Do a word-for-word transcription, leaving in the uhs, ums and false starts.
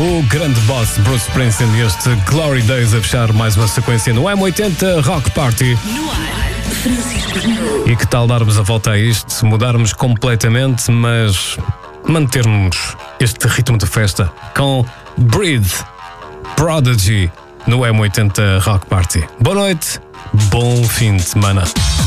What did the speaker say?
O grande boss Bruce Springsteen e este Glory Days a fechar mais uma sequência no M oitenta Rock Party. No ar, Francisco Pinheiro. E que tal darmos a volta a isto, mudarmos completamente, mas mantermos este ritmo de festa com Breathe, Prodigy no M oitenta Rock Party. Boa noite, bom fim de semana.